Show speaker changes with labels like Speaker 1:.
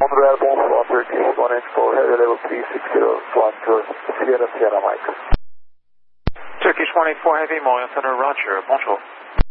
Speaker 1: Montreal, bonsoir, Turkish 184, heavy level 360, flight to Sierra Sierra Mike.
Speaker 2: Turkish 184 Heavy, Montreal Center, Roger, bonjour.